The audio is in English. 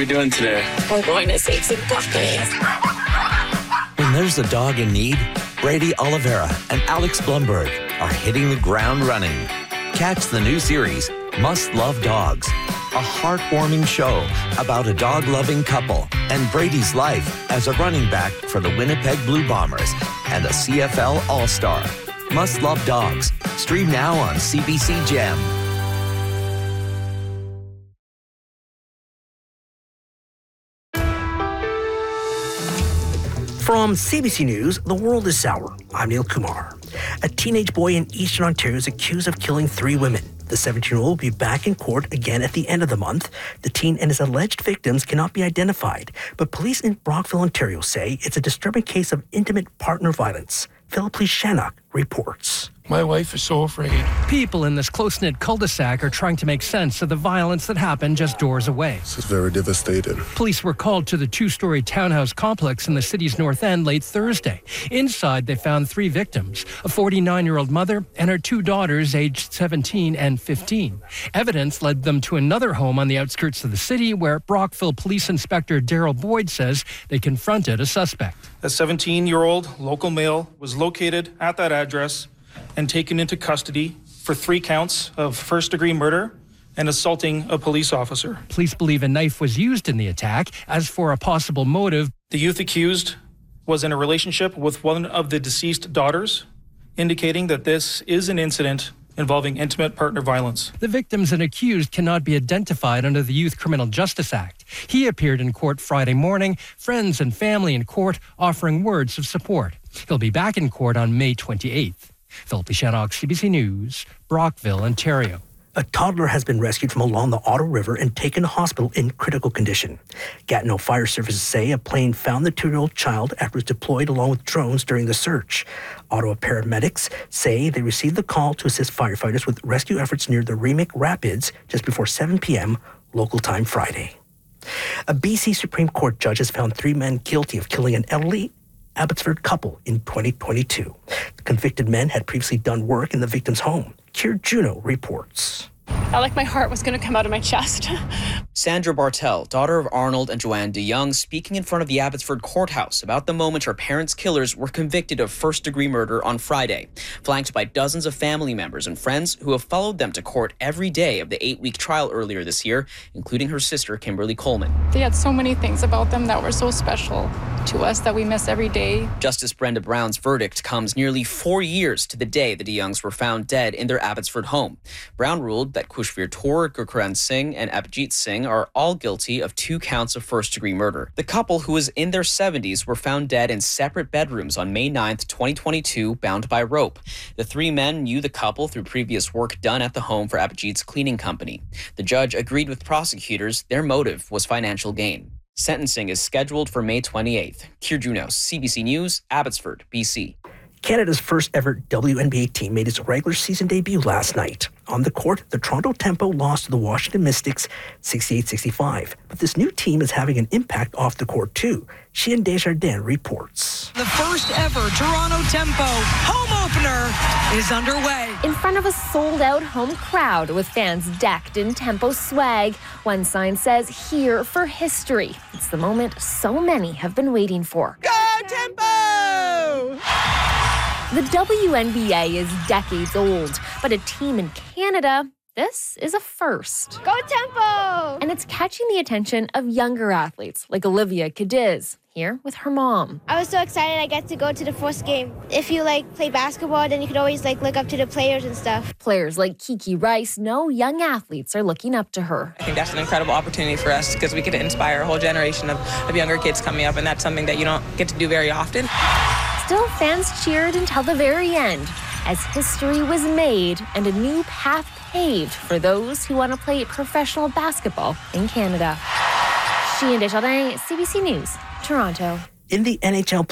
we doing today? We're going to save some puppies. When there's a dog in need, Brady Oliveira and Alex Blumberg are hitting the ground running. Catch the new series, Must Love Dogs, a heartwarming show about a dog-loving couple and Brady's life as a running back for the Winnipeg Blue Bombers and a CFL All-Star. Must Love Dogs. Stream now on CBC Gem. From CBC News, The World is Sour. I'm Neil Kumar. A teenage boy in Eastern Ontario is accused of killing 3 women. The 17-year-old will be back in court again at the end of the month. The teen and his alleged victims cannot be identified, but police in Brockville, Ontario say it's a disturbing case of intimate partner violence. Philip Shannock reports. My wife is so afraid. People in this close-knit cul-de-sac are trying to make sense of the violence that happened just doors away. This is very devastating. Police were called to the 2-story townhouse complex in the city's north end late Thursday. Inside, they found 3 victims, a 49-year-old mother and her 2 daughters aged 17 and 15. Evidence led them to another home on the outskirts of the city where Brockville Police Inspector Daryl Boyd says they confronted a suspect. A 17-year-old local male was located at that address and taken into custody for 3 counts of first-degree murder and assaulting a police officer. Police believe a knife was used in the attack. As for a possible motive, the youth accused was in a relationship with one of the deceased daughters, indicating that this is an incident involving intimate partner violence. The victims and accused cannot be identified under the Youth Criminal Justice Act. He appeared in court Friday morning, friends and family in court offering words of support. He'll be back in court on May 28th. Philip Shannock, CBC News, Brockville, Ontario. A toddler has been rescued from along the Ottawa River and taken to hospital in critical condition. Gatineau Fire Services say a plane found the 2-year-old child after it was deployed along with drones during the search. Ottawa paramedics say they received the call to assist firefighters with rescue efforts near the Remick Rapids just before 7 p.m. local time Friday. A BC Supreme Court judge has found 3 men guilty of killing an elderly Abbotsford couple in 2022. The convicted men had previously done work in the victim's home. Kier Juno reports. I felt like my heart was going to come out of my chest. Sandra Bartel, daughter of Arnold and Joanne DeYoung, speaking in front of the Abbotsford courthouse about the moment her parents' killers were convicted of first-degree murder on Friday, flanked by dozens of family members and friends who have followed them to court every day of the 8-week trial earlier this year, including her sister, Kimberly Coleman. They had so many things about them that were so special to us that we miss every day. Justice Brenda Brown's verdict comes nearly 4 years to the day the DeYoungs were found dead in their Abbotsford home. Brown ruled that Kushveer Kaur, Gurcharan Singh, and Abhijit Singh are all guilty of 2 counts of first-degree murder. The couple, who was in their 70s, were found dead in separate bedrooms on May 9th, 2022, bound by rope. The 3 men knew the couple through previous work done at the home for Abhijit's cleaning company. The judge agreed with prosecutors their motive was financial gain. Sentencing is scheduled for May 28th. Kier Juno, CBC News, Abbotsford, BC. Canada's first ever WNBA team made its regular season debut last night. On the court, the Toronto Tempo lost to the Washington Mystics 68-65. But this new team is having an impact off the court too. Sheehan Desjardins reports. The first ever Toronto Tempo home opener is underway. In front of a sold-out home crowd with fans decked in Tempo swag, one sign says, "Here for history." It's the moment so many have been waiting for. Go Tempo! The WNBA is decades old, but a team in Canada, this is a first. Go Tempo! And it's catching the attention of younger athletes like Olivia Cadiz, here with her mom. I was so excited I get to go to the first game. If you play basketball, then you could always look up to the players and stuff. Players like Kiki Rice know young athletes are looking up to her. I think that's an incredible opportunity for us because we get to inspire a whole generation of younger kids coming up, and that's something that you don't get to do very often. Still, fans cheered until the very end as history was made and a new path paved for those who want to play professional basketball in Canada. Sheehan Desjardins, CBC News, Toronto. In the NHL